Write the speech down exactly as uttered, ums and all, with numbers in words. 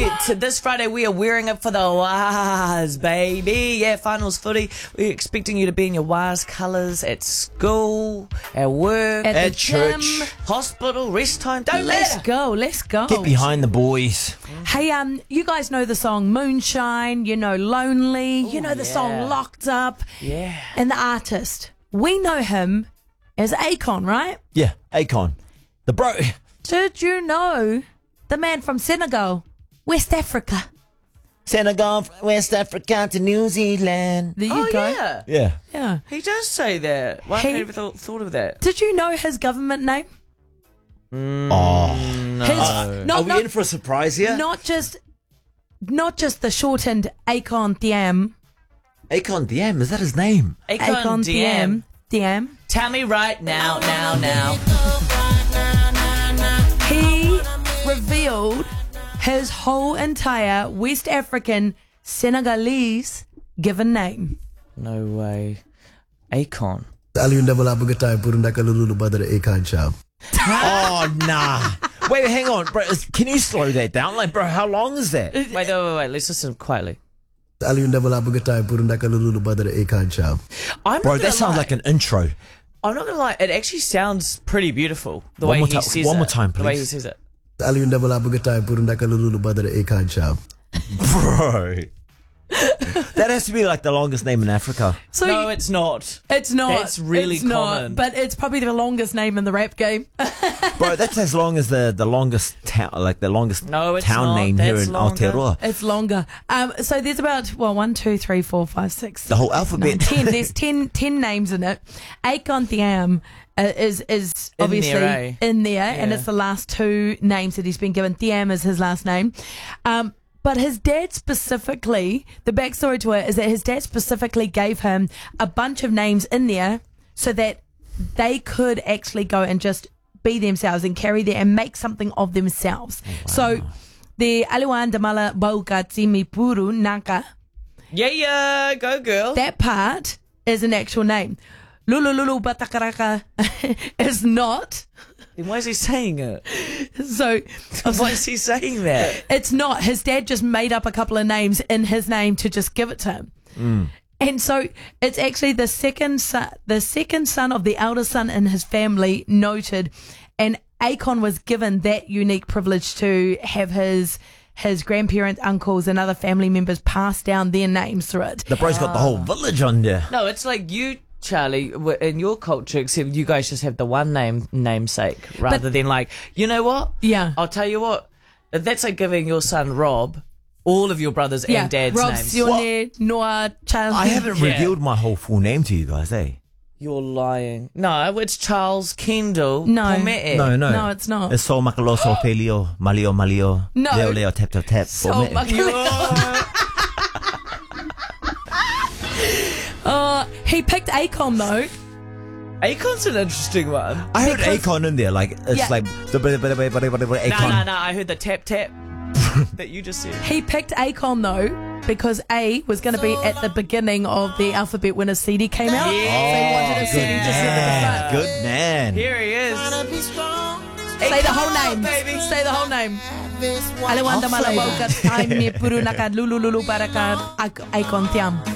it. This Friday we are wearing it for the Waz, baby. Yeah, finals footy. We're expecting you to be in your Waz colours at school, at work, At, At the church. gym. hospital, rest time. Don't Let's matter. go, let's go. Get behind the boys. Hey, um, you guys know the song Moonshine, you know Lonely, you know the yeah. song Locked Up, Yeah. and the artist. We know him as Akon, right? Yeah, Akon. The bro. Did you know the man from Senegal, West Africa? Senegal, West Africa to New Zealand. There you Oh, go. yeah. Yeah. Yeah. He does say that. Why He- have I never thought, thought of that? Did you know his government name? Oh. His, Are not, we not, in for a surprise here? not just, not just the shortened Akon Thiam. Akon Diem, is that his name? Akon D M. Thiam. Tell me right now, now, now. He revealed his whole entire West African Senegalese given name. No way. Akon. Aliou Ndebo laa bëgg a taay pour ndaka lu dul Badara Akon Thiam. Oh, nah. Wait, hang on, bro. is- Can you slow that down? Like, bro, how long is that? Wait, wait, wait, wait. Let's listen quietly. Aliou Ndebo laa bëgg a taay pour ndaka lu dul Badara Akon Thiam. I'm Bro, not that gonna sounds lie. like an intro. I'm not gonna lie. It actually sounds pretty beautiful. The One way more he ti- says one it. more time, The way he please. says it. Aliou Ndebo laa bëgg a taay pour ndaka lu dul Badara Akon Thiam. Bro. That has to be like the longest name in Africa. So No, it's not. it's not. That's really it's not, common. but it's probably the longest name in the rap game. Bro, that's as long as the, the longest town, like the longest No, it's town not. name That's here in longer. Aotearoa. It's longer. Um, so there's about, well, one, two, three, four, five, six. The whole nine, alphabet. ten. There's ten, ten names in it. Akon Thiam uh, is is In obviously there, eh? in there, and Yeah. it's the last two names that he's been given. Thiam is his last name. Um, but his dad specifically, the backstory to it is that his dad specifically gave him a bunch of names in there so that they could actually go and just be themselves and carry their and make something of themselves. So the Aliwan Damala Bauka Timi Puru Naka, Yeah, yeah. Go, girl. that part is an actual name. Lulu Lulu Batakaraka is not. Then why is he saying it? So Why is he saying that? it's not. His dad just made up a couple of names in his name to just give it to him. And so it's actually the second son, the second son of the eldest son in his family noted, and Akon was given that unique privilege to have his his grandparents, uncles, and other family members pass down their names through it. The bro's got the whole village on there. No, it's like you, Charlie, w- in your culture, except you guys just have the one name namesake rather than like, you know what? Yeah. I'll tell you what. That's like giving your son Rob all of your brothers Yeah, and dad's Rob, names. Sione, Noah, Charles. I haven't Yeah. revealed my whole full name to you guys, eh? You're lying. No, it's Charles Kendall. No. Pomete. No, no. No, it's not. It's Sol Makalo, Sol Pelio, Malio, Malio. No. Leo, Leo, Tap, Tap, Tap. So Pomete. much. Uh, he picked Akon though. Akon's an interesting one. I heard Because- Akon in there, like, it's Yeah. like, the Akon. No, no, no. I heard the tap tap that you just said. He picked Akon though because A was going to be at the beginning of the Alphabet when his C D came out. Yeah. So he wanted a C D to sit at the front. Good man. Here he is. Say the whole name. Baby. Say the whole name. Alewanda Malaboka, Time Puru Naka, Lulu Lulu Baraka, Akon Thiam.